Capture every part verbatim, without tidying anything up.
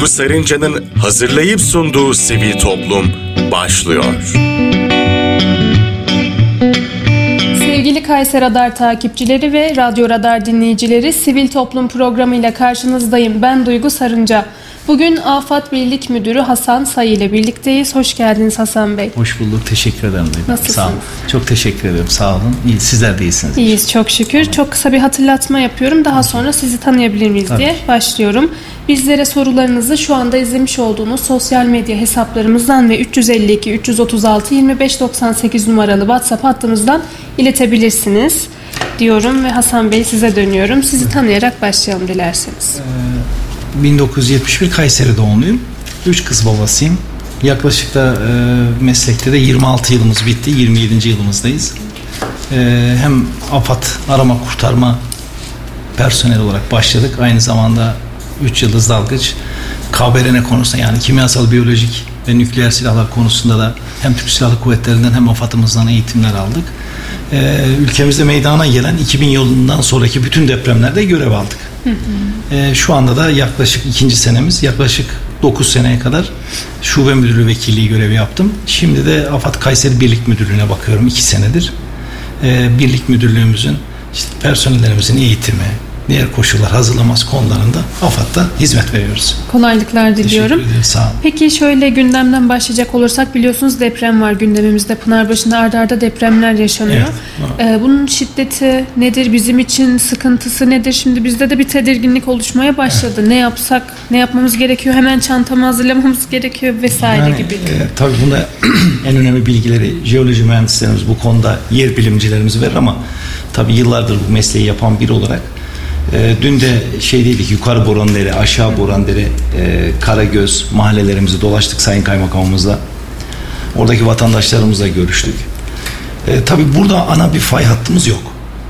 Duygu Sarınca'nın hazırlayıp sunduğu Sivil Toplum başlıyor. Sevgili Kayser Radar takipçileri ve Radyo Radar dinleyicileri, Sivil Toplum programıyla karşınızdayım. Ben Duygu Sarınca. Bugün AFAD Birlik Müdürü Hasan Sayı ile birlikteyiz. Hoş geldiniz Hasan Bey. Hoş bulduk. Teşekkür ederim. Nasılsınız? Sağ olun. Çok teşekkür ederim. Sağ olun. İyi. Sizler de iyisiniz. İyiyiz çok şükür. Tamam. Çok kısa bir hatırlatma yapıyorum. Daha sonra sizi tanıyabilir miyiz Tabii. diye başlıyorum. Bizlere sorularınızı şu anda izlemiş olduğunuz sosyal medya hesaplarımızdan ve üç yüz elli iki üç yüz otuz altı yirmi beş doksan sekiz numaralı WhatsApp hattımızdan iletebilirsiniz diyorum ve Hasan Bey size dönüyorum. Sizi tanıyarak başlayalım dilerseniz. Ee, bin dokuz yüz yetmiş bir Kayseri doğumluyum. Üç kız babasıyım. Yaklaşık da e, meslekte de yirmi altı yılımız bitti. yirmi yedinci yılımızdayız. E, hem AFAD arama kurtarma personel olarak başladık. Aynı zamanda üç yıldız dalgıç K B R N konusunda, yani kimyasal, biyolojik ve nükleer silahlar konusunda da hem Türk Silahlı Kuvvetleri'nden hem AFAD'ımızdan eğitimler aldık. Ee, ülkemizde meydana gelen iki bin yılından sonraki bütün depremlerde görev aldık. Hı hı. Ee, şu anda da yaklaşık ikinci senemiz, yaklaşık dokuz seneye kadar şube müdürlüğü vekilliği görevi yaptım. Şimdi de AFAD Kayseri Birlik Müdürlüğü'ne bakıyorum iki senedir. Ee, Birlik Müdürlüğümüzün işte personellerimizin eğitimi, diğer koşullar hazırlaması konularında AFAD'da hizmet veriyoruz. Kolaylıklar diliyorum. Teşekkür ederim, sağ olun. Peki şöyle gündemden başlayacak olursak, biliyorsunuz deprem var gündemimizde. Pınarbaşı'nda arda arda depremler yaşanıyor. Evet, ee, bunun şiddeti nedir? Bizim için sıkıntısı nedir? Şimdi bizde de bir tedirginlik oluşmaya başladı. Evet. Ne yapsak, ne yapmamız gerekiyor? Hemen çantamı hazırlamamız gerekiyor vesaire yani, gibi. E, tabii bunda en önemli bilgileri jeoloji mühendislerimiz, bu konuda yer bilimcilerimiz verir ama tabii yıllardır bu mesleği yapan biri olarak E, dün de şeydeydik, yukarı Borandere, aşağı Borandere, e, Karagöz mahallelerimizi dolaştık Sayın Kaymakamımızla. Oradaki vatandaşlarımızla görüştük. E, tabii burada ana bir fay hattımız yok.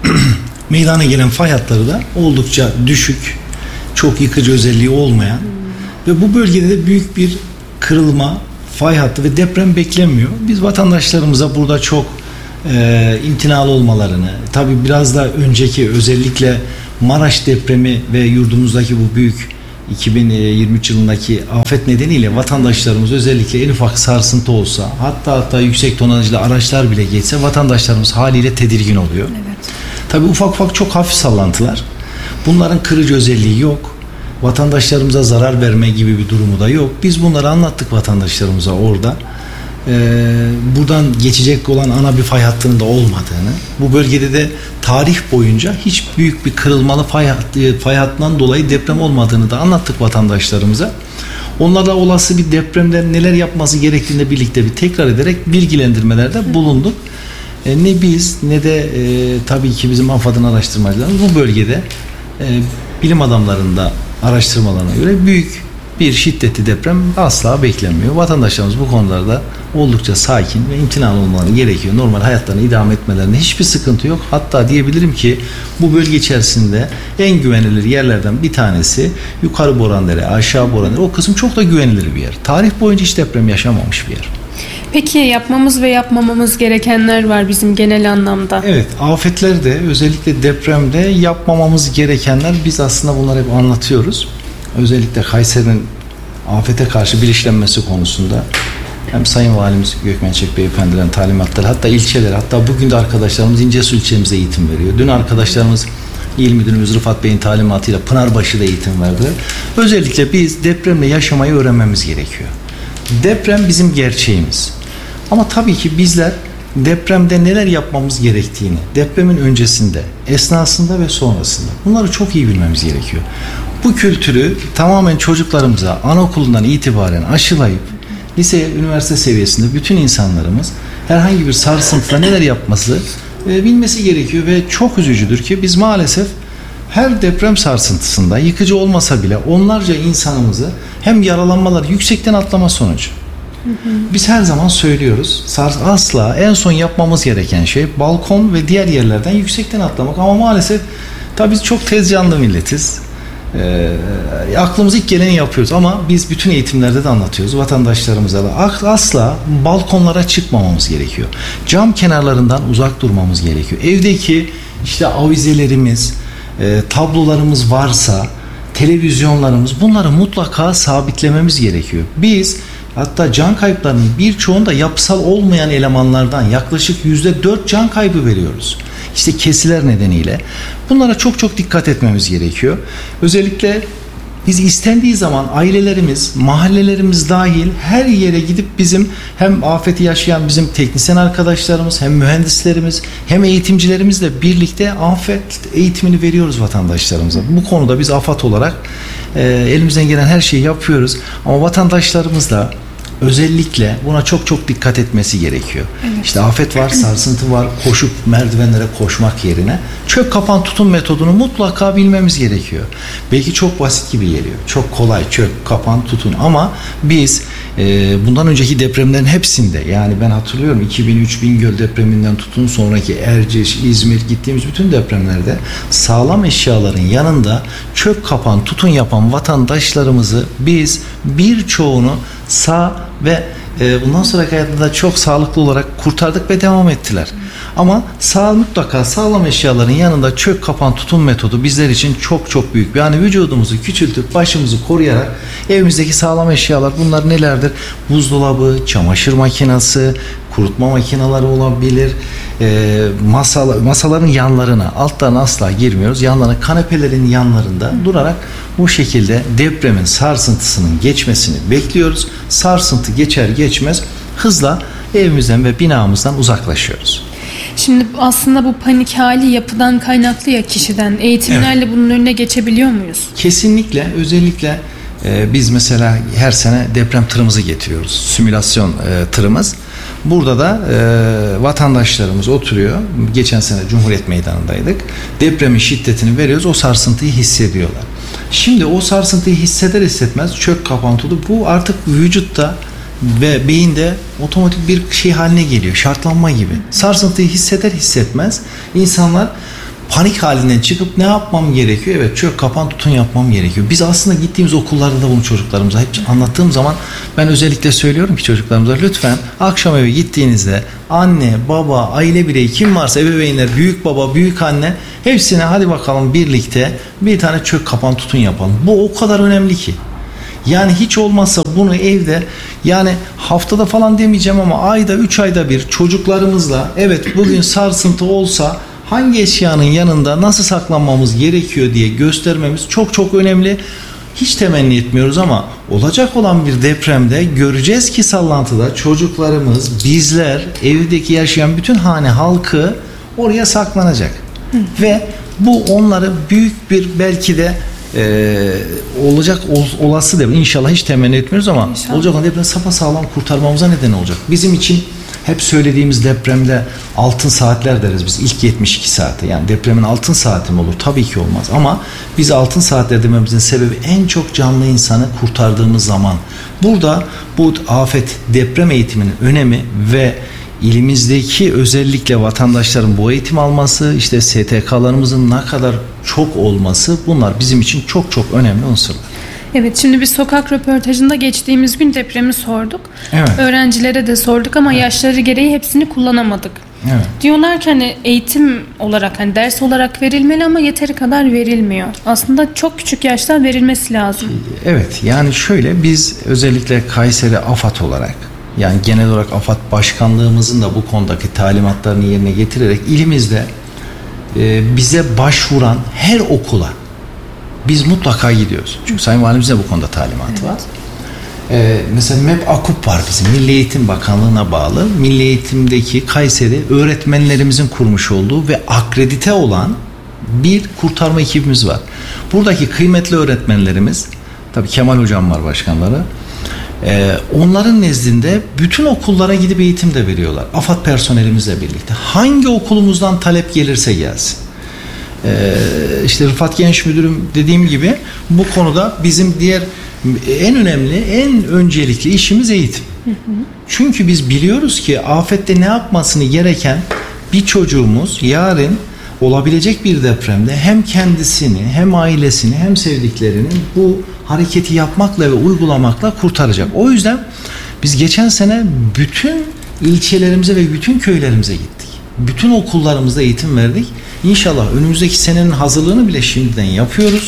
Meydana gelen fay hatları da oldukça düşük, çok yıkıcı özelliği olmayan ve bu bölgede de büyük bir kırılma, fay hattı ve deprem beklenmiyor. Biz vatandaşlarımıza burada çok e, imtinalı olmalarını, tabii biraz da önceki özellikle Maraş depremi ve yurdumuzdaki bu büyük iki bin yirmi üç yılındaki afet nedeniyle vatandaşlarımız özellikle en ufak sarsıntı olsa, hatta hatta yüksek tonajlı araçlar bile geçse vatandaşlarımız haliyle tedirgin oluyor. Evet. Tabii ufak ufak çok hafif sallantılar. Bunların kırıcı özelliği yok. Vatandaşlarımıza zarar verme gibi bir durumu da yok. Biz bunları anlattık vatandaşlarımıza orada. Ee, buradan geçecek olan ana bir fay hattının da olmadığını, bu bölgede de tarih boyunca hiç büyük bir kırılmalı fay, hattı, fay hattından dolayı deprem olmadığını da anlattık vatandaşlarımıza. Onlara olası bir depremde neler yapması gerektiğini birlikte bir tekrar ederek bilgilendirmelerde bulunduk. Ee, ne biz ne de e, tabii ki bizim AFAD'ın araştırmacılarımız bu bölgede e, bilim adamlarında araştırmalarına göre büyük bir şiddetli deprem asla beklenmiyor. Vatandaşlarımız bu konularda oldukça sakin ve imtinalı olmaları gerekiyor. Normal hayatlarını idame etmelerinde hiçbir sıkıntı yok. Hatta diyebilirim ki bu bölge içerisinde en güvenilir yerlerden bir tanesi yukarı Borandere, aşağı Borandere. O kısım çok da güvenilir bir yer. Tarih boyunca hiç deprem yaşamamış bir yer. Peki yapmamız ve yapmamamız gerekenler var bizim genel anlamda. Evet, afetlerde özellikle depremde yapmamamız gerekenler, biz aslında bunları hep anlatıyoruz. Özellikle Kayseri'nin afete karşı bilinçlenmesi konusunda hem Sayın Valimiz Gökmen Çek Beyefendi'nin talimatları, hatta ilçeler, hatta bugün de arkadaşlarımız İncesu ilçemize eğitim veriyor. Dün arkadaşlarımız İl Müdürümüz Rıfat Bey'in talimatıyla Pınarbaşı'da eğitim verdi. Özellikle biz depremle yaşamayı öğrenmemiz gerekiyor. Deprem bizim gerçeğimiz. Ama tabii ki bizler depremde neler yapmamız gerektiğini, depremin öncesinde, esnasında ve sonrasında bunları çok iyi bilmemiz gerekiyor. Bu kültürü tamamen çocuklarımıza anaokulundan itibaren aşılayıp lise, üniversite seviyesinde bütün insanlarımız herhangi bir sarsıntıda neler yapması e, bilmesi gerekiyor ve çok üzücüdür ki biz maalesef her deprem sarsıntısında yıkıcı olmasa bile onlarca insanımızı hem yaralanmalar, yüksekten atlama sonucu. Hı hı. Biz her zaman söylüyoruz, asla en son yapmamız gereken şey balkon ve diğer yerlerden yüksekten atlamak, ama maalesef tabii biz çok tez canlı milletiz. E, aklımıza ilk geleni yapıyoruz ama biz bütün eğitimlerde de anlatıyoruz vatandaşlarımıza da, asla balkonlara çıkmamamız gerekiyor. Cam kenarlarından uzak durmamız gerekiyor. Evdeki işte avizelerimiz, e, tablolarımız varsa televizyonlarımız, bunları mutlaka sabitlememiz gerekiyor. Biz hatta can kayıplarının birçoğunda yapısal olmayan elemanlardan yaklaşık yüzde dört can kaybı veriyoruz. İşte kesiler nedeniyle. Bunlara çok çok dikkat etmemiz gerekiyor. Özellikle biz istendiği zaman ailelerimiz, mahallelerimiz dahil her yere gidip bizim hem afeti yaşayan bizim teknisyen arkadaşlarımız, hem mühendislerimiz, hem eğitimcilerimizle birlikte afet eğitimini veriyoruz vatandaşlarımıza. Bu konuda biz AFAD olarak e, elimizden gelen her şeyi yapıyoruz. Ama vatandaşlarımız da özellikle buna çok çok dikkat etmesi gerekiyor. Evet. İşte afet var, sarsıntı var, koşup merdivenlere koşmak yerine çök kapan tutun metodunu mutlaka bilmemiz gerekiyor. Belki çok basit gibi geliyor. Çok kolay, çök kapan tutun, ama biz e, bundan önceki depremlerin hepsinde, yani ben hatırlıyorum iki bin üç Bingöl depreminden tutun sonraki Erciş, İzmir, gittiğimiz bütün depremlerde sağlam eşyaların yanında çök kapan tutun yapan vatandaşlarımızı biz birçoğunu sağ ve e, bundan sonraki hayatında çok sağlıklı olarak kurtardık ve devam ettiler. Ama sağ, mutlaka sağlam eşyaların yanında çök kapan tutun metodu bizler için çok çok büyük. Yani vücudumuzu küçültüp başımızı koruyarak evimizdeki sağlam eşyalar bunlar nelerdir? Buzdolabı, çamaşır makinesi, kurutma makineleri olabilir. E, masal, masaların yanlarına, altlarına asla girmiyoruz. Yanlarına, kanepelerin yanlarında durarak bu şekilde depremin sarsıntısının geçmesini bekliyoruz. Sarsıntı geçer geçmez hızla evimizden ve binamızdan uzaklaşıyoruz. Şimdi aslında bu panik hali yapıdan kaynaklı ya, kişiden. Eğitimlerle evet. Bunun önüne geçebiliyor muyuz? Kesinlikle. Özellikle e, biz mesela her sene deprem tırımızı getiriyoruz. Simülasyon e, tırımız. Burada da e, vatandaşlarımız oturuyor. Geçen sene Cumhuriyet Meydanı'ndaydık. Depremin şiddetini veriyoruz. O sarsıntıyı hissediyorlar. Şimdi o sarsıntıyı hisseder hissetmez çök kapan tutu, bu artık vücutta ve beyinde otomatik bir şey haline geliyor. Şartlanma gibi. Sarsıntıyı hisseder hissetmez insanlar panik halinden çıkıp ne yapmam gerekiyor? Evet, çök kapan tutun yapmam gerekiyor. Biz aslında gittiğimiz okullarda da bunu çocuklarımıza hep anlattığım zaman ben özellikle söylüyorum ki çocuklarımıza lütfen akşam eve gittiğinizde anne, baba, aile bireyi kim varsa ebeveynler, büyük baba, büyük anne hepsine hadi bakalım birlikte bir tane çök kapan tutun yapalım. Bu o kadar önemli ki. Yani hiç olmazsa bunu evde, yani haftada falan demeyeceğim ama ayda, üç ayda bir çocuklarımızla evet bugün sarsıntı olsa hangi eşyanın yanında nasıl saklanmamız gerekiyor diye göstermemiz çok çok önemli. Hiç temenni etmiyoruz ama olacak olan bir depremde göreceğiz ki sallantıda çocuklarımız, bizler, evdeki yaşayan bütün hane halkı oraya saklanacak. Hı. Ve bu onları büyük bir belki de Ee, olacak ol, olası deprem, inşallah hiç temenni etmiyoruz ama inşallah. Olacak olan deprem sapasağlam kurtarmamıza neden olacak. Bizim için hep söylediğimiz depremde altın saatler deriz biz, ilk yetmiş iki saate. Yani depremin altın saati mi olur? Tabii ki olmaz ama biz altın saatler dememizin sebebi en çok canlı insanı kurtardığımız zaman. Burada bu afet deprem eğitiminin önemi ve İlimizdeki özellikle vatandaşların bu eğitim alması, işte S T K'larımızın ne kadar çok olması, bunlar bizim için çok çok önemli unsurlar. Evet, şimdi biz sokak röportajında geçtiğimiz gün depremi sorduk. Evet. Öğrencilere de sorduk ama evet. yaşları gereği hepsini kullanamadık. Evet. Diyorlar ki hani eğitim olarak, hani ders olarak verilmeli ama yeteri kadar verilmiyor. Aslında çok küçük yaşta verilmesi lazım. Evet, yani şöyle, biz özellikle Kayseri AFAD olarak, yani genel olarak AFAD Başkanlığımızın da bu konudaki talimatlarını yerine getirerek ilimizde e, bize başvuran her okula biz mutlaka gidiyoruz. Çünkü Sayın Valimiz de bu konuda talimatı evet. var. E, mesela M E B AKUP var bizim, Milli Eğitim Bakanlığı'na bağlı. Milli Eğitim'deki Kayseri öğretmenlerimizin kurmuş olduğu ve akredite olan bir kurtarma ekibimiz var. Buradaki kıymetli öğretmenlerimiz, tabii Kemal Hocam var başkanları. Ee, onların nezdinde bütün okullara gidip eğitim de veriyorlar. AFAD personelimizle birlikte. Hangi okulumuzdan talep gelirse gelsin. Ee, işte Rıfat Genç Müdürüm dediğim gibi bu konuda bizim diğer en önemli, en öncelikli işimiz eğitim. Hı hı. Çünkü biz biliyoruz ki afette ne yapmasını gereken bir çocuğumuz yarın olabilecek bir depremde hem kendisini, hem ailesini, hem sevdiklerini bu hareketi yapmakla ve uygulamakla kurtaracak. O yüzden biz geçen sene bütün ilçelerimize ve bütün köylerimize gittik. Bütün okullarımızda eğitim verdik. İnşallah önümüzdeki senenin hazırlığını bile şimdiden yapıyoruz.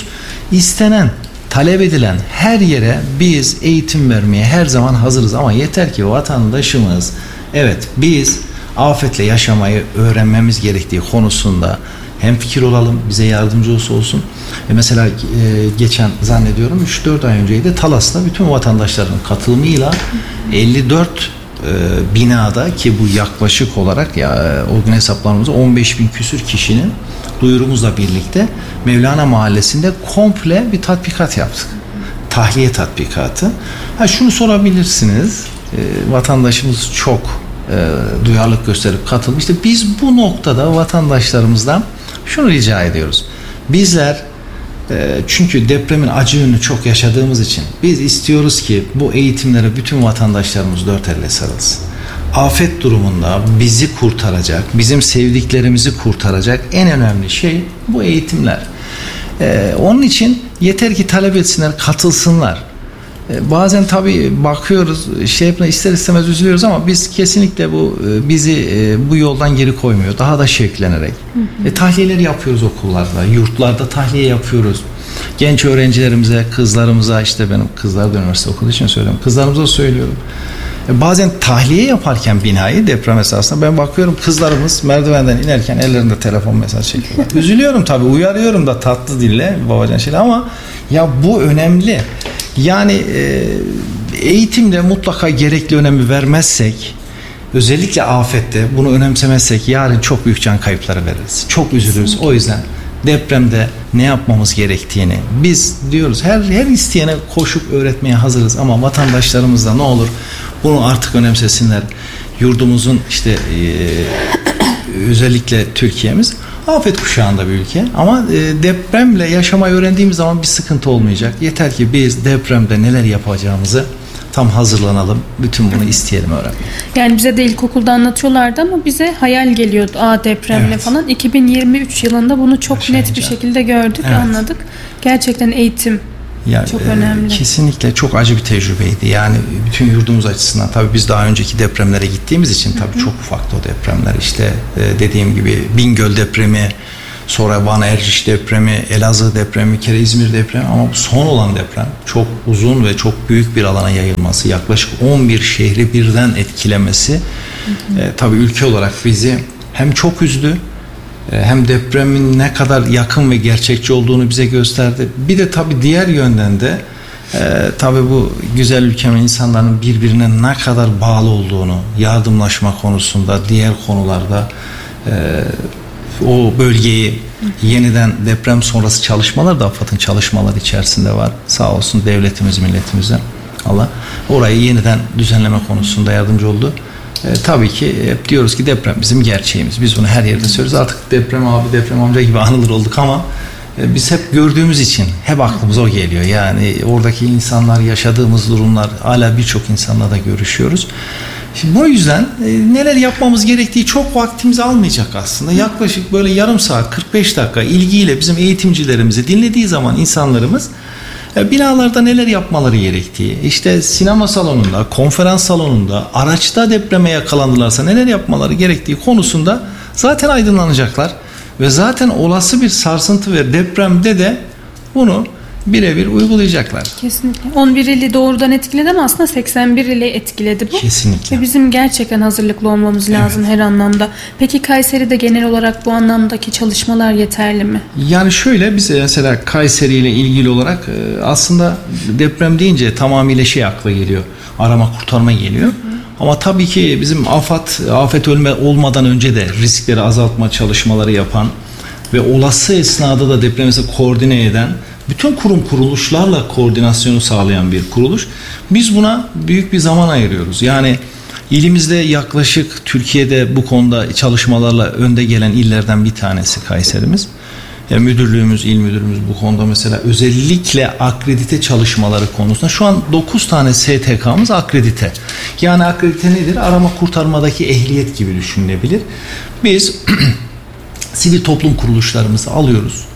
istenen, talep edilen her yere biz eğitim vermeye her zaman hazırız ama yeter ki vatandaşımız, evet biz afetle yaşamayı öğrenmemiz gerektiği konusunda hemfikir olalım, bize yardımcı olsa olsun. E mesela e, geçen zannediyorum üç dört ay önceydi Talas'ta bütün vatandaşların katılımıyla elli dört e, binada, ki bu yaklaşık olarak ya o gün hesaplarımızda on beş bin küsür kişinin duyurumuzla birlikte Mevlana Mahallesi'nde komple bir tatbikat yaptık. Tahliye tatbikatı. Ha şunu sorabilirsiniz. E, vatandaşımız çok e, duyarlılık gösterip katılmıştı. Biz bu noktada vatandaşlarımızdan şunu rica ediyoruz. Bizler e, çünkü depremin acı yönünü çok yaşadığımız için biz istiyoruz ki bu eğitimlere bütün vatandaşlarımız dört elle sarılsın. Afet durumunda bizi kurtaracak, bizim sevdiklerimizi kurtaracak en önemli şey bu eğitimler. Ee, onun için yeter ki talep etsinler, katılsınlar. Ee, bazen tabii bakıyoruz, şey yapma, ister istemez üzülüyoruz ama biz kesinlikle bu bizi e, bu yoldan geri koymuyor. Daha da şevklenerek. Hı hı. E, tahliyeler yapıyoruz okullarda, yurtlarda tahliye yapıyoruz. Genç öğrencilerimize, kızlarımıza, işte benim kızlar da üniversite okuduğu için söylüyorum. Kızlarımıza söylüyorum. Bazen tahliye yaparken binayı deprem esasında ben bakıyorum kızlarımız merdivenden inerken ellerinde telefon mesaj çekiyorlar. Üzülüyorum tabii, uyarıyorum da tatlı dille babacan şeyler ama ya bu önemli. Yani e, eğitimde mutlaka gerekli önemi vermezsek, özellikle afette bunu önemsemezsek yarın çok büyük can kayıpları veririz. Çok üzülürüz. O yüzden depremde ne yapmamız gerektiğini biz diyoruz. Her her isteyene koşup öğretmeye hazırız ama vatandaşlarımız da ne olur bunu artık önemsesinler. Yurdumuzun işte e, özellikle Türkiye'miz afet kuşağında bir ülke ama e, depremle yaşamayı öğrendiğimiz zaman bir sıkıntı olmayacak. Yeter ki biz depremde neler yapacağımızı tam hazırlanalım. Bütün bunu isteyelim öğrenmek. Yani bize de ilkokulda anlatıyorlardı ama bize hayal geliyordu. Aa depremle evet. falan. iki bin yirmi üç yılında bunu çok Yaşayınca. net bir şekilde gördük, evet. anladık. Gerçekten eğitim yani, çok e, önemli. Kesinlikle çok acı bir tecrübeydi. Yani bütün yurdumuz açısından tabii biz daha önceki depremlere gittiğimiz için tabii Hı-hı. çok ufaktı o depremler. İşte e, dediğim gibi Bingöl depremi, sonra Van Erciş depremi, Elazığ depremi, bir kere İzmir depremi ama bu son olan deprem çok uzun ve çok büyük bir alana yayılması, yaklaşık on bir şehri birden etkilemesi hı hı. E, tabii ülke olarak bizi hem çok üzdü e, hem depremin ne kadar yakın ve gerçekçi olduğunu bize gösterdi. Bir de tabii diğer yönden de e, tabii bu güzel ülkemin insanların birbirine ne kadar bağlı olduğunu, yardımlaşma konusunda, diğer konularda e, o bölgeyi yeniden deprem sonrası çalışmalar da AFAD'ın çalışmaları içerisinde var. Sağ olsun devletimiz, milletimize Allah orayı yeniden düzenleme konusunda yardımcı oldu. E, tabii ki hep diyoruz ki deprem bizim gerçeğimiz. Biz bunu her yerde söylüyoruz. Artık deprem abi, deprem amca gibi anılır olduk ama e, biz hep gördüğümüz için hep aklımıza o geliyor. Yani oradaki insanlar, yaşadığımız durumlar, hala birçok insanla da görüşüyoruz. Şimdi bu yüzden e, neler yapmamız gerektiği çok vaktimizi almayacak aslında. Yaklaşık böyle yarım saat, kırk beş dakika ilgiyle bizim eğitimcilerimizi dinlediği zaman insanlarımız e, binalarda neler yapmaları gerektiği, işte sinema salonunda, konferans salonunda, araçta depreme yakalandılarsa neler yapmaları gerektiği konusunda zaten aydınlanacaklar. Ve zaten olası bir sarsıntı ve depremde de bunu birebir uygulayacaklar. Kesinlikle. on bir ili doğrudan etkiledi ama aslında seksen bir ili etkiledi bu. Kesinlikle. Ve bizim gerçekten hazırlıklı olmamız lazım evet. her anlamda. Peki Kayseri'de genel olarak bu anlamdaki çalışmalar yeterli mi? Yani şöyle biz mesela Kayseri ile ilgili olarak aslında deprem deyince tamamıyla şey akla geliyor. Arama kurtarma geliyor. Hı hı. Ama tabii ki bizim afet, afet ölme olmadan önce de riskleri azaltma çalışmaları yapan ve olası esnada da depremi koordine eden bütün kurum kuruluşlarla koordinasyonu sağlayan bir kuruluş. Biz buna büyük bir zaman ayırıyoruz. Yani ilimizde yaklaşık Türkiye'de bu konuda çalışmalarla önde gelen illerden bir tanesi Kayserimiz. Yani müdürlüğümüz, il müdürümüz bu konuda mesela özellikle akredite çalışmaları konusunda şu an dokuz tane S T K'mız akredite. Yani akredite nedir? Arama kurtarmadaki ehliyet gibi düşünülebilir. Biz sivil toplum kuruluşlarımızı alıyoruz.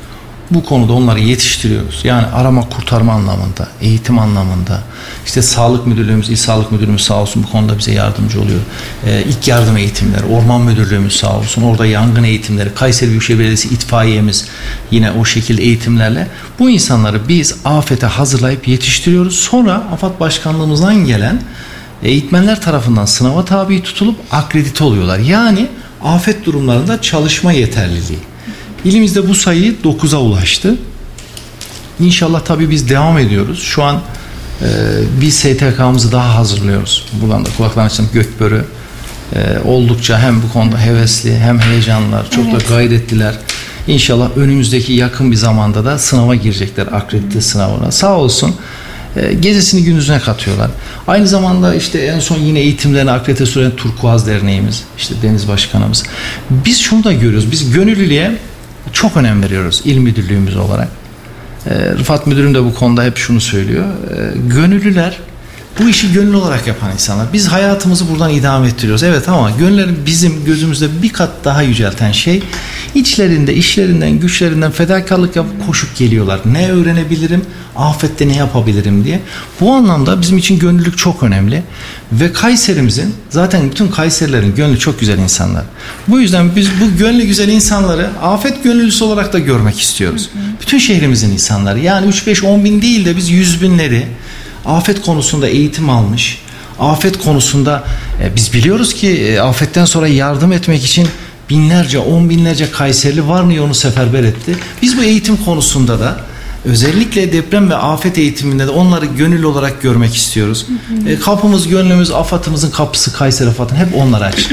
bu konuda onları yetiştiriyoruz. Yani arama kurtarma anlamında, eğitim anlamında. İşte Sağlık Müdürlüğümüz, İl Sağlık Müdürlüğümüz sağ olsun bu konuda bize yardımcı oluyor. Ee, ilk yardım eğitimleri, Orman Müdürlüğümüz sağ olsun. Orada yangın eğitimleri, Kayseri Büyükşehir Belediyesi itfaiyemiz yine o şekilde eğitimlerle bu insanları biz afete hazırlayıp yetiştiriyoruz. Sonra AFAD Başkanlığımızdan gelen eğitmenler tarafından sınava tabi tutulup akredite oluyorlar. Yani afet durumlarında çalışma yeterliliği. İlimizde bu sayı dokuza ulaştı. İnşallah tabii biz devam ediyoruz. Şu an e, bir S T K'mızı daha hazırlıyoruz. Buradan da kulaklarını açtım, Gökbörü. E, oldukça hem bu konuda hevesli hem heyecanlılar. Çok evet. da gayretliler. İnşallah önümüzdeki yakın bir zamanda da sınava girecekler. Akredite sınavına. Sağ olsun. E, gecesini gündüzüne katıyorlar. Aynı zamanda işte en son yine eğitimlerini akredite süren Turkuaz Derneğimiz, işte Deniz Başkanımız. Biz şunu da görüyoruz. Biz gönüllülüğe çok önem veriyoruz il müdürlüğümüz olarak. E, Rıfat Müdürüm de bu konuda hep şunu söylüyor. E, gönüllüler bu işi gönüllü olarak yapan insanlar. Biz hayatımızı buradan idame ettiriyoruz. Evet ama gönüllerin bizim gözümüzde bir kat daha yücelten şey içlerinde, işlerinden, güçlerinden fedakarlık yapıp koşup geliyorlar. Ne öğrenebilirim, afette ne yapabilirim diye. Bu anlamda bizim için gönüllülük çok önemli. Ve Kayserimizin, zaten bütün Kayserilerin gönlü çok güzel insanlar. Bu yüzden biz bu gönlü güzel insanları afet gönüllüsü olarak da görmek istiyoruz. Hı hı. Bütün şehrimizin insanları. Yani üç beş on bin değil de biz yüz binleri afet konusunda eğitim almış, afet konusunda e, biz biliyoruz ki e, afetten sonra yardım etmek için binlerce, on binlerce Kayserili var mı onu seferber etti. Biz bu eğitim konusunda da özellikle deprem ve afet eğitiminde de onları gönüllü olarak görmek istiyoruz. Hı hı. E, kapımız, gönlümüz, AFAD'ımızın kapısı Kayseri AFAD'ın hep onlara açık.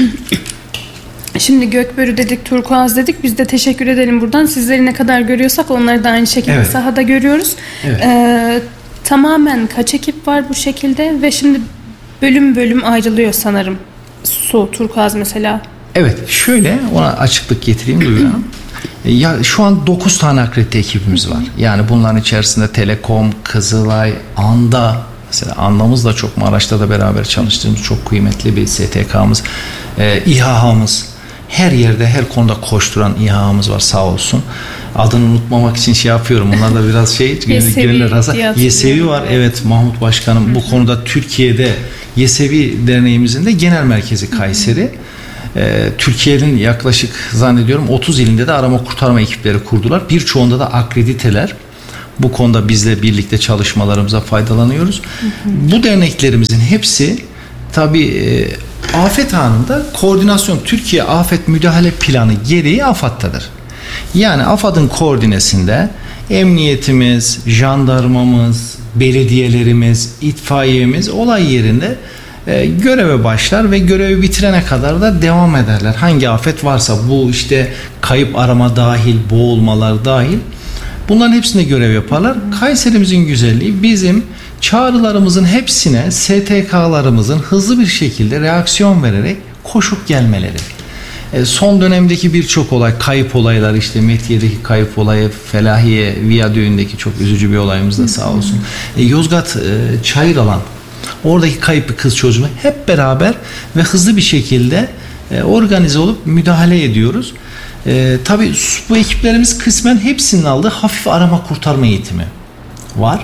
Şimdi Gökbörü dedik, Turkuaz dedik. Biz de teşekkür edelim buradan. Sizleri ne kadar görüyorsak onları da aynı şekilde evet. sahada görüyoruz. Evet. Ee, Tamamen kaç ekip var bu şekilde ve şimdi bölüm bölüm ayrılıyor sanırım. Su, Turkuaz mesela. Evet, şöyle ona açıklık getireyim duyuyorum. Ya şu an dokuz tane akredite ekibimiz var. Yani bunların içerisinde Telekom, Kızılay, Anda, mesela Anda'mız da çok, Maraş'ta da beraber çalıştığımız çok kıymetli bir S T K'mız. Ee, İHA'mız, her yerde her konuda koşturan İHA'mız var sağ olsun. Adını unutmamak için şey yapıyorum. Onlar da biraz şey Yesevi, Yesevi var. Evet Mahmut Başkanım. Hı-hı. Bu konuda Türkiye'de Yesevi Derneğimizin de genel merkezi Kayseri. Ee, Türkiye'nin yaklaşık zannediyorum otuz ilinde de arama kurtarma ekipleri kurdular. Birçoğunda da akrediteler. Bu konuda bizle birlikte çalışmalarımıza faydalanıyoruz. Hı-hı. Bu derneklerimizin hepsi tabii e, afet anında koordinasyon, Türkiye Afet Müdahale Planı gereği AFAD'tadır. Yani AFAD'ın koordinesinde emniyetimiz, jandarmamız, belediyelerimiz, itfaiyemiz olay yerinde e, göreve başlar ve görevi bitirene kadar da devam ederler. Hangi afet varsa bu işte kayıp arama dahil, boğulmalar dahil bunların hepsine görev yaparlar. Kayserimizin güzelliği bizim çağrılarımızın hepsine S T K'larımızın hızlı bir şekilde reaksiyon vererek koşup gelmeleri. Son dönemdeki birçok olay, kayıp olaylar, işte Metiye'deki kayıp olayı, Felahiye Viyadüğü'ndeki çok üzücü bir olayımız da sağ olsun. E, Yozgat e, Çayıralan, oradaki kayıp bir kız çocuğu hep beraber ve hızlı bir şekilde e, organize olup müdahale ediyoruz. E, tabii bu ekiplerimiz kısmen hepsinin aldığı hafif arama kurtarma eğitimi var.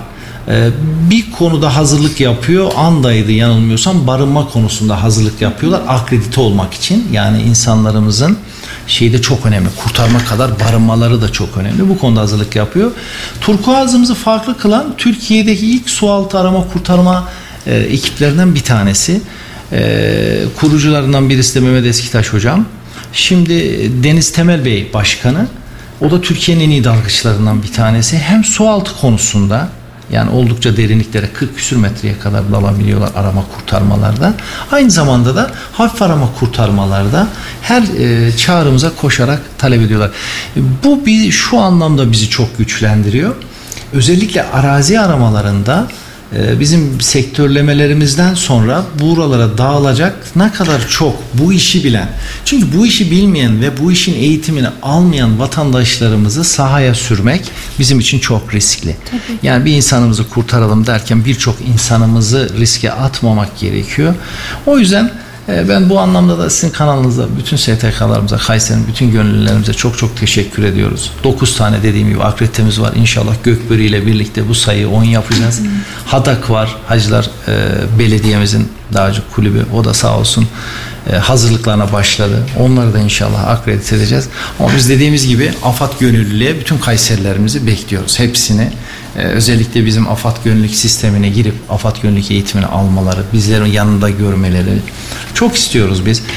Bir konuda hazırlık yapıyor. Andaydı yanılmıyorsam, barınma konusunda hazırlık yapıyorlar akredite olmak için. Yani insanlarımızın şeyde çok önemli. Kurtarma kadar barınmaları da çok önemli. Bu konuda hazırlık yapıyor. Turkuaz'ımızı farklı kılan Türkiye'deki ilk sualtı arama kurtarma e, ekiplerinden bir tanesi. E, kurucularından birisi de Mehmet Eskitaş hocam. Şimdi Deniz Temel Bey başkanı. O da Türkiye'nin en iyi dalgıçlarından bir tanesi. Hem sualtı konusunda, yani oldukça derinliklere kırk küsür metreye kadar dalabiliyorlar arama kurtarmalarda. Aynı zamanda da hafif arama kurtarmalarda her e, çağrımıza koşarak talep ediyorlar. Bu bir, şu anlamda bizi çok güçlendiriyor. Özellikle arazi aramalarında e, bizim sektörlemelerimizden sonra buralara dağılacak ne kadar çok bu işi bilen, çünkü bu işi bilmeyen ve bu işin eğitimini almayan vatandaşlarımızı sahaya sürmek bizim için çok riskli. Tabii. Yani bir insanımızı kurtaralım derken birçok insanımızı riske atmamak gerekiyor. O yüzden Ben bu anlamda da sizin kanalınızda bütün S T K'larımıza, Kayseri'nin bütün gönüllülerimize çok çok teşekkür ediyoruz. dokuz tane dediğim gibi akreditemiz var. İnşallah Gökbörü ile birlikte bu sayıyı on yapacağız. Hmm. Hadak var. Hacılar e, Belediye'mizin Dağcı Kulübü. O da sağ olsun e, hazırlıklarına başladı. Onları da inşallah akredite edeceğiz. Ama biz dediğimiz gibi AFAD gönüllülüğe bütün Kayserilerimizi bekliyoruz. Hepsini. Ee, özellikle bizim AFAD gönüllülük sistemine girip AFAD gönüllülük eğitimini almaları, bizlerin yanında görmeleri çok istiyoruz biz.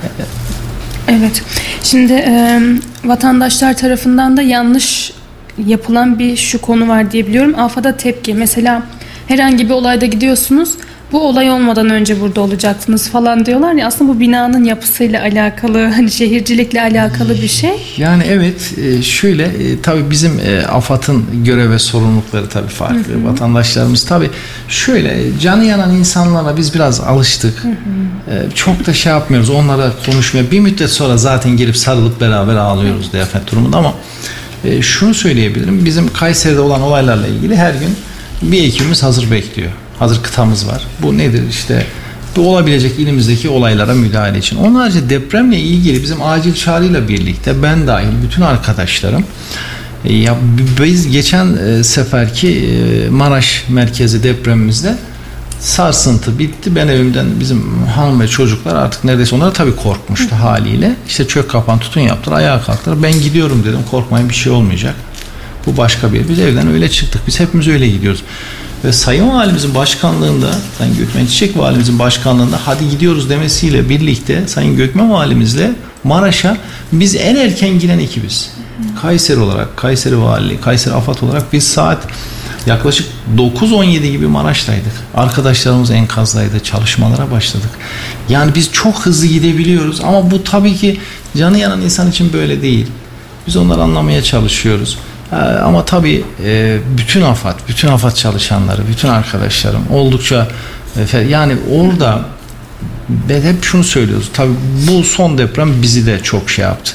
Evet. Şimdi e, vatandaşlar tarafından da yanlış yapılan bir şu konu var diye biliyorum. AFAD'a tepki. Mesela herhangi bir olayda gidiyorsunuz. Bu olay olmadan önce burada olacaktınız falan diyorlar ya, aslında bu binanın yapısıyla alakalı, hani şehircilikle alakalı bir şey. Yani evet şöyle tabii bizim AFAD'ın görev ve sorumlulukları tabii farklı. Hı hı. Vatandaşlarımız tabii şöyle canı yanan insanlara biz biraz alıştık. Hı hı. Çok da şey yapmıyoruz, onlara konuşmuyor. Bir müddet sonra zaten gelip sarılıp beraber ağlıyoruz diye afet durumunda ama şunu söyleyebilirim. Bizim Kayseri'de olan olaylarla ilgili her gün bir ekibimiz hazır bekliyor. Hazır kıtamız var. Bu nedir? İşte bu olabilecek ilimizdeki olaylara müdahale için. Onun harici depremle ilgili bizim acil çağrıyla birlikte ben dahil bütün arkadaşlarım ya biz geçen seferki Maraş merkezi depremimizde sarsıntı bitti. Ben evimden bizim hanım ve çocuklar artık neredeyse onlar tabii korkmuştu haliyle. İşte çök kapan tutun yaptılar. Ayağa kalktılar. Ben gidiyorum dedim. Korkmayın, bir şey olmayacak. Bu başka bir. Biz evden öyle çıktık. Biz hepimiz öyle gidiyoruz. Ve Sayın Valimizin başkanlığında, Sayın Gökmen Çiçek Valimizin başkanlığında hadi gidiyoruz demesiyle birlikte Sayın Gökmen Valimizle Maraş'a biz en erken giren ekibiz. Kayseri olarak, Kayseri Valiliği, Kayseri AFAD olarak biz saat yaklaşık dokuz on yedi gibi Maraş'taydık. Arkadaşlarımız enkazdaydı, çalışmalara başladık. Yani biz çok hızlı gidebiliyoruz ama bu tabii ki canı yanan insan için böyle değil. Biz onları anlamaya çalışıyoruz. Ama tabii bütün AFAD, bütün AFAD çalışanları, bütün arkadaşlarım oldukça yani orada hep şunu söylüyoruz. Tabii bu son deprem bizi de çok şey yaptı.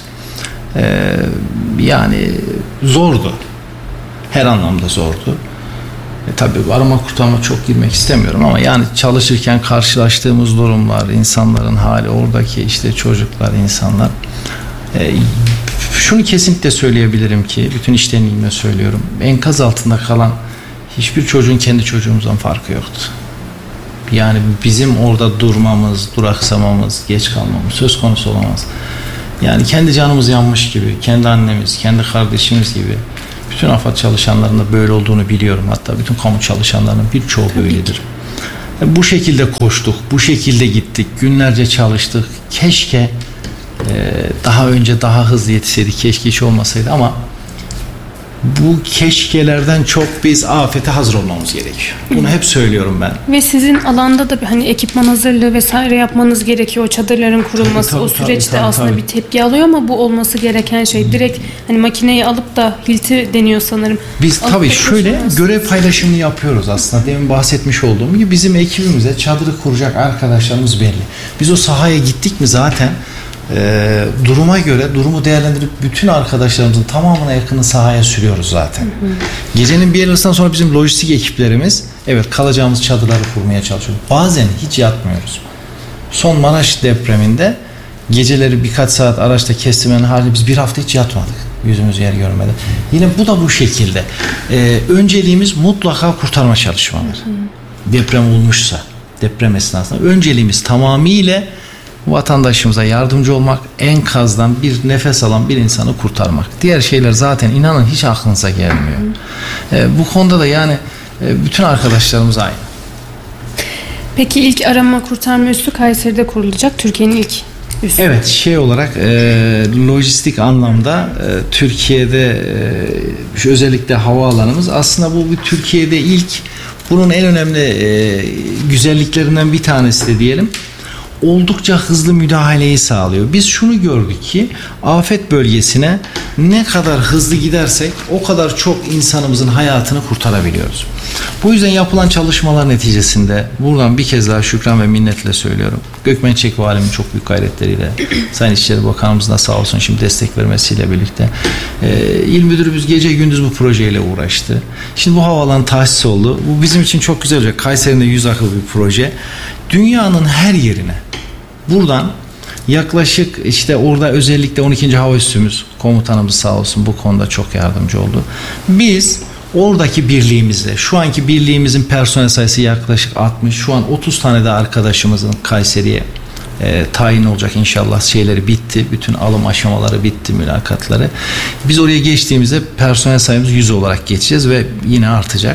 Yani zordu. Her anlamda zordu. E tabii arama kurtarma çok girmek istemiyorum ama yani çalışırken karşılaştığımız durumlar, insanların hali, oradaki işte çocuklar, insanlar e, şunu kesinlikle söyleyebilirim ki bütün içtenliğimle söylüyorum. Enkaz altında kalan hiçbir çocuğun kendi çocuğumuzdan farkı yoktu. Yani bizim orada durmamız, duraksamamız, geç kalmamız söz konusu olamaz. Yani kendi canımız yanmış gibi, kendi annemiz, kendi kardeşimiz gibi bütün AFAD çalışanlarının da böyle olduğunu biliyorum. Hatta bütün kamu çalışanlarının birçoğu böyledir. Bu şekilde koştuk, bu şekilde gittik, günlerce çalıştık. Keşke daha önce daha hızlı yetişseydik, keşke hiç olmasaydı ama bu keşkelerden çok biz afete hazır olmamız gerekiyor. Bunu hep söylüyorum ben. Ve sizin alanda da bir hani ekipman hazırlığı vesaire yapmanız gerekiyor. O çadırların kurulması tabii, tabii, o süreçte tabii, aslında tabii. bir tepki alıyor ama bu olması gereken şey. Direkt hani makineyi alıp da hilti deniyor sanırım. Biz alıp tabii şöyle görev paylaşımını yapıyoruz aslında. Demin bahsetmiş olduğum gibi bizim ekibimize çadırı kuracak arkadaşlarımız belli. Biz o sahaya gittik mi zaten E, duruma göre durumu değerlendirip bütün arkadaşlarımızın tamamına yakını sahaya sürüyoruz zaten. Hı hı. Gecenin bir yarısından sonra bizim lojistik ekiplerimiz evet kalacağımız çadırları kurmaya çalışıyor. Bazen hiç yatmıyoruz. Son Maraş depreminde geceleri birkaç saat araçta kestimenin hali biz bir hafta hiç yatmadık. Yüzümüz yer görmedi. Yine bu da bu şekilde. E, önceliğimiz mutlaka kurtarma çalışmaları. Hı hı. Deprem olmuşsa deprem esnasında önceliğimiz tamamıyla vatandaşımıza yardımcı olmak, enkazdan bir nefes alan bir insanı kurtarmak. Diğer şeyler zaten inanın hiç aklınıza gelmiyor. E, bu konuda da yani e, bütün arkadaşlarımız aynı. Peki ilk arama kurtarma üssü Kayseri'de kurulacak. Türkiye'nin ilk üssü. Evet, şey olarak e, lojistik anlamda e, Türkiye'de e, özellikle havaalanımız aslında bu bir Türkiye'de ilk, bunun en önemli e, güzelliklerinden bir tanesi de diyelim. Oldukça hızlı müdahaleyi sağlıyor. Biz şunu gördük ki afet bölgesine ne kadar hızlı gidersek o kadar çok insanımızın hayatını kurtarabiliyoruz. Bu yüzden yapılan çalışmalar neticesinde buradan bir kez daha şükran ve minnetle söylüyorum. Gökmen Çiçek Valim'in çok büyük gayretleriyle Sayın İçişleri Bakanımız da sağ olsun şimdi destek vermesiyle birlikte e, İl Müdürümüz gece gündüz bu projeyle uğraştı. Şimdi bu havaalanı tahsis oldu. Bu bizim için çok güzel olacak. Kayseri'nin de yüz akıl bir proje. Dünyanın her yerine Buradan yaklaşık işte orada özellikle on ikinci Hava Üssümüz komutanımız sağ olsun bu konuda çok yardımcı oldu. Biz oradaki birliğimizle, şu anki birliğimizin personel sayısı yaklaşık altmış, şu an otuz tane de arkadaşımızın Kayseri'ye e, tayin olacak inşallah, şeyleri bitti. Bütün alım aşamaları bitti, mülakatları. Biz oraya geçtiğimizde personel sayımız yüz olarak geçeceğiz ve yine artacak.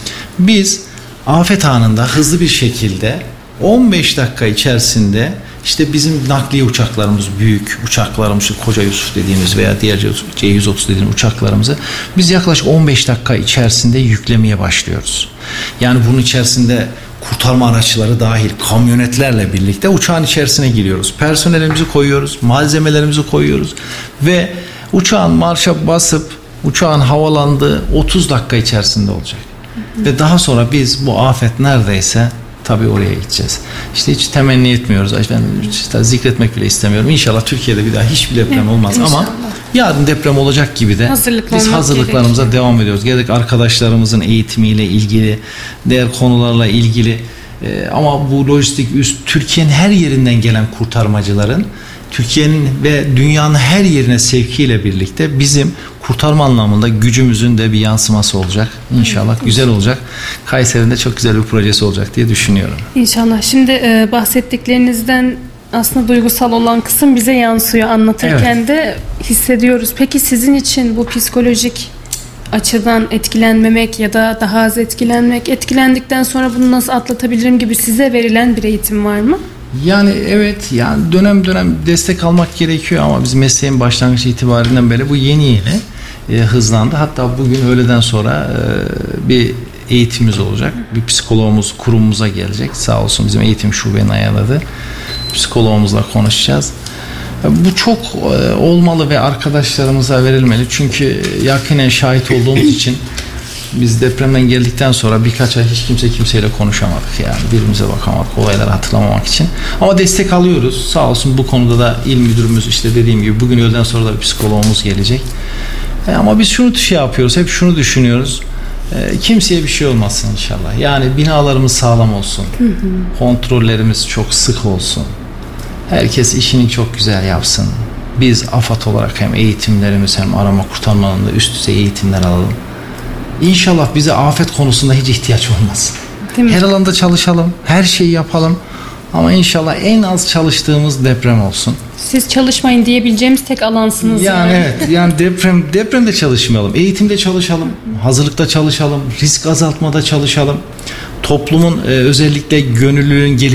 Biz afet anında hızlı bir şekilde on beş dakika içerisinde işte bizim nakliye uçaklarımız, büyük uçaklarımız, Koca Yusuf dediğimiz veya diğer C yüz otuz dediğimiz uçaklarımızı biz yaklaşık on beş dakika içerisinde yüklemeye başlıyoruz. Yani bunun içerisinde kurtarma araçları dahil kamyonetlerle birlikte uçağın içerisine giriyoruz. Personelimizi koyuyoruz, malzemelerimizi koyuyoruz ve uçağın marşa basıp uçağın havalandığı otuz dakika içerisinde olacak. Hı hı. Ve daha sonra biz bu afet neredeyse tabii oraya gideceğiz. İşte hiç temenni etmiyoruz. Ben işte zikretmek bile istemiyorum. İnşallah Türkiye'de bir daha hiçbir deprem evet, olmaz inşallah. Ama yarın deprem olacak gibi de Hazırlıklı biz hazırlıklarımıza gerekiyor. Devam ediyoruz. Gerek arkadaşlarımızın eğitimiyle ilgili, diğer konularla ilgili e, ama bu lojistik üst Türkiye'nin her yerinden gelen kurtarmacıların Türkiye'nin ve dünyanın her yerine sevkiyle birlikte bizim kurtarma anlamında gücümüzün de bir yansıması olacak. İnşallah evet, güzel olacak. Kayseri'nin de çok güzel bir projesi olacak diye düşünüyorum. İnşallah. Şimdi e, bahsettiklerinizden aslında duygusal olan kısım bize yansıyor. Anlatırken evet. de hissediyoruz. Peki sizin için bu psikolojik açıdan etkilenmemek ya da daha az etkilenmek, etkilendikten sonra bunu nasıl atlatabilirim gibi size verilen bir eğitim var mı? Yani evet, yani dönem dönem destek almak gerekiyor ama biz mesleğin başlangıç itibarinden beri bu yeni yeni e, hızlandı. Hatta bugün öğleden sonra e, bir eğitimimiz olacak. Bir psikologumuz kurumumuza gelecek. Sağ olsun bizim eğitim şubenin ayarladı. Psikologumuzla konuşacağız. Bu çok e, olmalı ve arkadaşlarımıza verilmeli. Çünkü yakinen şahit olduğumuz için biz depremden geldikten sonra birkaç ay hiç kimse kimseyle konuşamadık, yani birbirimize bakamadık, olayları hatırlamamak için. Ama destek alıyoruz. Sağ olsun bu konuda da il müdürümüz işte dediğim gibi bugün öğleden sonra da bir psikologumuz gelecek. E ama biz şunu şey yapıyoruz, hep şunu düşünüyoruz. E, kimseye bir şey olmasın inşallah. Yani binalarımız sağlam olsun. Hı hı. Kontrollerimiz çok sık olsun. Herkes işini çok güzel yapsın. Biz AFAD olarak hem eğitimlerimiz hem arama kurtarma alanında üst düzey eğitimler alalım. İnşallah bize afet konusunda hiç ihtiyaç olmaz. Her alanda çalışalım, her şeyi yapalım ama inşallah en az çalıştığımız deprem olsun. Siz çalışmayın diyebileceğimiz tek alansınız yani. Yani evet, yani deprem depremde çalışmayalım, eğitimde çalışalım, hazırlıkta çalışalım, risk azaltmada çalışalım. Toplumun e, özellikle gönüllülüğün geliştirilmesi